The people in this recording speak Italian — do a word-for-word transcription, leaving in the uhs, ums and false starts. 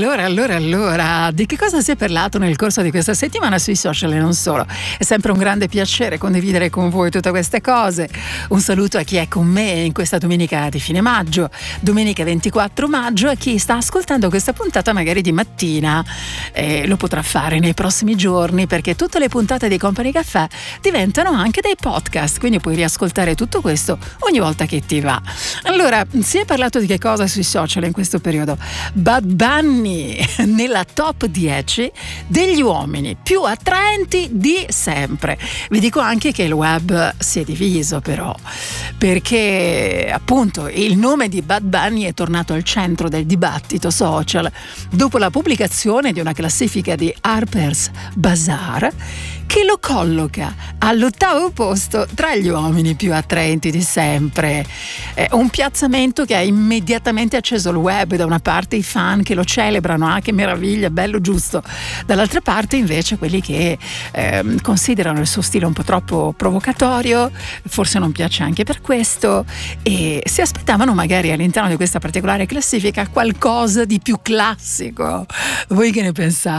allora, allora, allora, di che cosa si è parlato nel corso di questa settimana sui social e non solo? È sempre un grande piacere condividere con voi tutte queste cose. Un saluto a chi è con me in questa domenica di fine maggio, domenica ventiquattro maggio, a chi sta ascoltando questa puntata magari di mattina, eh, lo potrà fare nei prossimi giorni, perché tutte le puntate di Company Cafè diventano anche dei podcast, quindi puoi riascoltare tutto questo ogni volta che ti va. Allora, si è parlato di che cosa sui social in questo periodo? Bad Bunny nella top dieci degli uomini più attraenti di sempre. Vi dico anche che il web si è diviso, però, perché appunto il nome di Bad Bunny è tornato al centro del dibattito social dopo la pubblicazione di una classifica di Harper's Bazaar che lo colloca all'ottavo posto tra gli uomini più attraenti di sempre. È un piazzamento che ha immediatamente acceso il web: da una parte i fan che lo celebrano, ah che meraviglia, bello, giusto, dall'altra parte invece quelli che eh, considerano il suo stile un po' troppo provocatorio, forse non piace anche per questo, e si aspettavano magari all'interno di questa particolare classifica qualcosa di più classico. Voi che ne pensate?